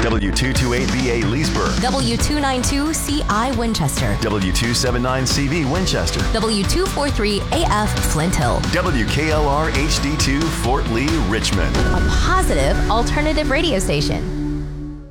W228BA Leesburg, W292CI Winchester, W279CV Winchester, W243AF Flint Hill. WKLR HD2 Fort Lee Richmond. A positive alternative radio station.